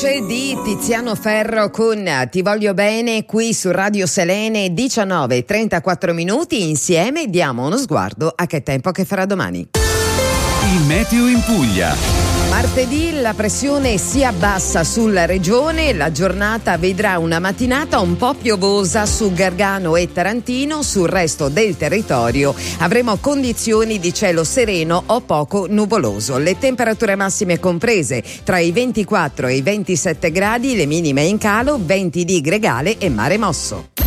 C'è di Tiziano Ferro con Ti voglio bene qui su Radio Selene, 19:34 insieme diamo uno sguardo a che tempo che farà domani. Il meteo in Puglia. Martedì la pressione si abbassa sulla regione, la giornata vedrà una mattinata un po' piovosa su Gargano e Tarantino, sul resto del territorio avremo condizioni di cielo sereno o poco nuvoloso. Le temperature massime comprese tra i 24 e i 27 gradi, le minime in calo, venti di Gregale e mare mosso.